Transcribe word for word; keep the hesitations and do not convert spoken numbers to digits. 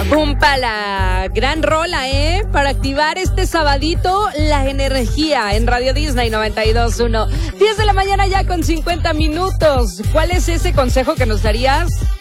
Púmpala, gran rola, ¿eh? Para activar este sabadito, la energía en Radio Disney noventa y dos punto uno. diez de la mañana ya con cincuenta minutos. ¿Cuál es ese consejo que nos darías